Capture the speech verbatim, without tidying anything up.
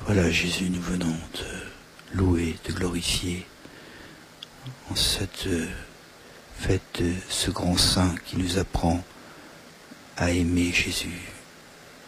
Voilà, Jésus, nous venons te louer, te glorifier en cette fête de ce grand saint qui nous apprend à aimer Jésus.